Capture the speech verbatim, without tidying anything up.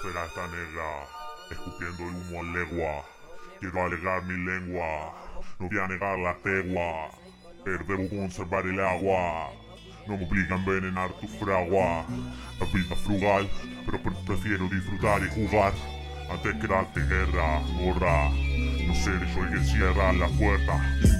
atmósfera está negra, escupiendo el humo a legua. Quiero alegar mi lengua, no voy a negar la tegua, pero debo conservar el agua. No me obliga a envenenar tu fragua. La vida frugal, pero pre- prefiero disfrutar y jugar antes que darte guerra, morra. No seré yo el que cierra la puerta.